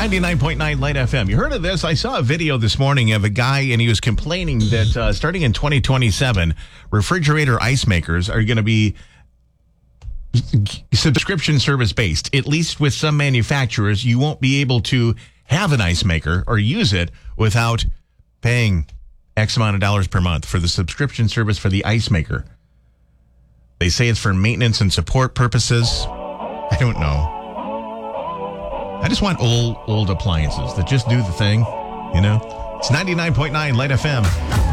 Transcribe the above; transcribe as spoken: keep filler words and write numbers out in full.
ninety-nine point nine Light F M. You heard of this? I saw a video this morning of a guy, and he was complaining that uh, starting in twenty twenty-seven, refrigerator ice makers are going to be subscription service based. At least with some manufacturers, you won't be able to have an ice maker or use it without paying X amount of dollars per month for the subscription service for the ice maker. They say it's for maintenance and support purposes. I don't know. I just want old, old appliances that just do the thing, you know? It's ninety-nine point nine Light F M.